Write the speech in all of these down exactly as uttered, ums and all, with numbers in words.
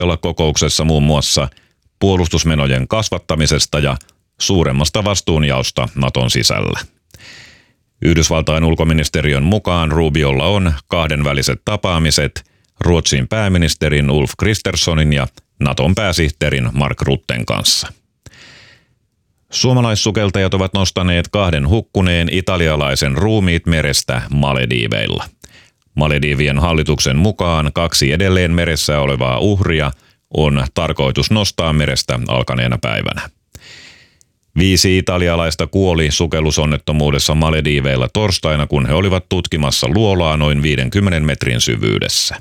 keskustella kokouksessa muun muassa puolustusmenojen kasvattamisesta ja suuremmasta vastuunjaosta Naton sisällä. Yhdysvaltain ulkoministeriön mukaan Rubiolla on kahdenväliset tapaamiset Ruotsin pääministerin Ulf Kristerssonin ja Naton pääsihteerin Mark Rutten kanssa. Suomalaissukeltajat ovat nostaneet kahden hukkuneen italialaisen ruumiit merestä Malediiveilla. Maledivien hallituksen mukaan kaksi edelleen meressä olevaa uhria on tarkoitus nostaa merestä alkaneena päivänä. Viisi italialaista kuoli sukellusonnettomuudessa Malediiveilla torstaina, kun he olivat tutkimassa luolaa noin viidenkymmenen metrin syvyydessä.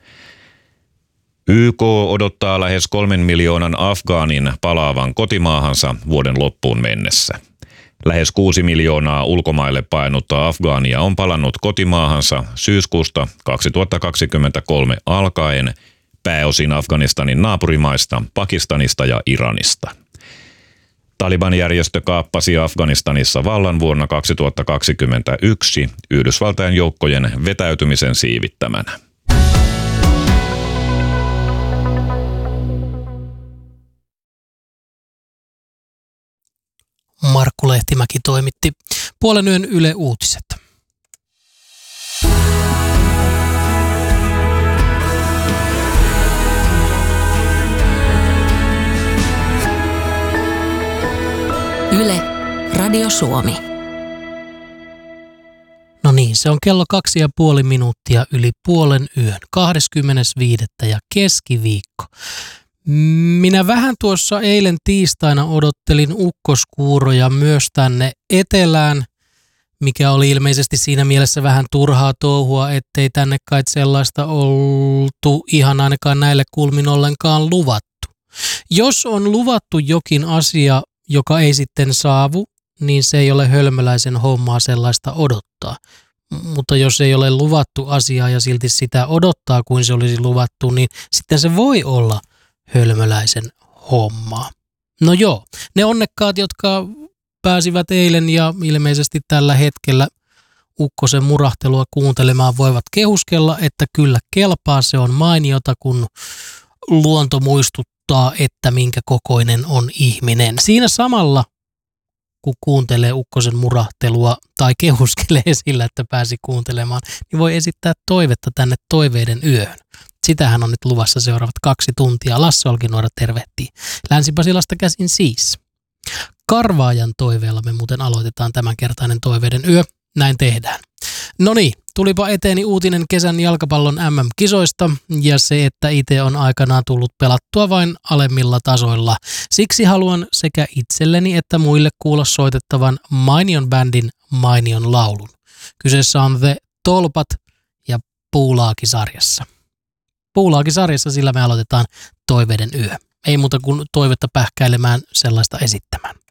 Y K odottaa lähes kolmen miljoonan afgaanin palaavan kotimaahansa vuoden loppuun mennessä. Lähes kuusi miljoonaa ulkomaille painutta afgaania on palannut kotimaahansa syyskuusta kaksituhattakaksikymmentäkolme alkaen, pääosin Afganistanin naapurimaista, Pakistanista ja Iranista. Taliban-järjestö kaappasi Afganistanissa vallan vuonna kaksituhattakaksikymmentäyksi Yhdysvaltain joukkojen vetäytymisen siivittämänä. Markku Lehtimäki toimitti puolen yön Yle Uutiset. Yle, Radio Suomi. No niin, se on kello kaksi ja puoli minuuttia yli puolen yön, kahdeskymmenesviides ja keskiviikko. Minä vähän tuossa eilen tiistaina odottelin ukkoskuuroja myös tänne etelään, mikä oli ilmeisesti siinä mielessä vähän turhaa touhua, ettei tänne kai sellaista oltu ihan ainakaan näille kulmin ollenkaan luvattu. Jos on luvattu jokin asia, joka ei sitten saavu, niin se ei ole hölmöläisen hommaa sellaista odottaa. Mutta jos ei ole luvattu asiaa ja silti sitä odottaa kuin se olisi luvattu, niin sitten se voi olla hölmöläisen hommaa. No joo, ne onnekkaat, jotka pääsivät eilen ja ilmeisesti tällä hetkellä ukkosen murahtelua kuuntelemaan, voivat kehuskella, että kyllä kelpaa, se on mainiota, kun luonto muistuttaa, että minkä kokoinen on ihminen. Siinä samalla, kun kuuntelee ukkosen murahtelua tai kehuskelee sillä, että pääsi kuuntelemaan, niin voi esittää toivetta tänne toiveiden yöhön. Sitähän on nyt luvassa seuraavat kaksi tuntia. Lasse Olkinuora tervehtii Länsi-Pasilasta käsin siis. Karvaajan toiveella me muuten aloitetaan tämänkertainen toiveiden yö. Näin tehdään. No niin, tulipa eteeni uutinen kesän jalkapallon M M-kisoista ja se, että itse on aikanaan tullut pelattua vain alemmilla tasoilla. Siksi haluan sekä itselleni että muille kuulla soitettavan mainion bändin mainion laulun. Kyseessä on The Tolpat ja Puulaaki-sarjassa. Puulaaki-sarjassa sillä me aloitetaan toiveiden yö. Ei muuta kuin toivetta pähkäilemään sellaista esittämään.